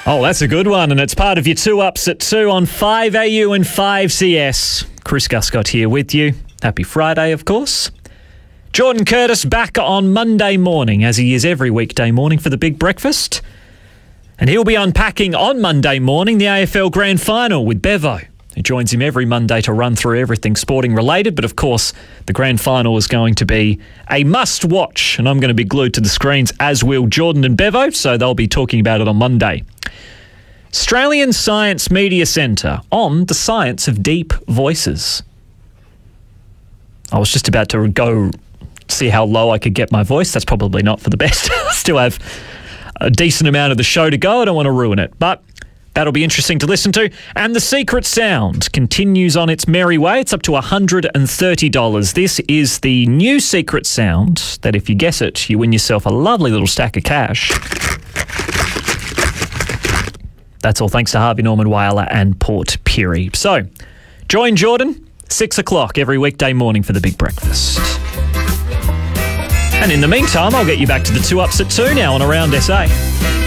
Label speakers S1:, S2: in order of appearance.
S1: Oh, that's a good one, and it's part of your 2 Ups at 2 on 5AU and 5CS. Chris Guscott here with you. Happy Friday, of course. Jordan Curtis back on Monday morning, as he is every weekday morning for the big breakfast. And he'll be unpacking on Monday morning the AFL Grand Final with Bevo, who joins him every Monday to run through everything sporting related. But of course, the Grand Final is going to be a must-watch, and I'm going to be glued to the screens, as will Jordan and Bevo, so they'll be talking about it on Monday. Australian Science Media Centre on the science of deep voices. I was just about to go see how low I could get my voice. That's probably not for the best. Still have a decent amount of the show to go. I don't want to ruin it, but that'll be interesting to listen to. And The Secret Sound continues on its merry way. It's up to $130. This is the new Secret Sound that if you guess it, you win yourself a lovely little stack of cash. That's all thanks to Harvey Norman Whaler and Port Pirie. So, join Jordan, 6 o'clock every weekday morning for the big breakfast. And in the meantime, I'll get you back to the 2 Ups at 2 now on Around SA.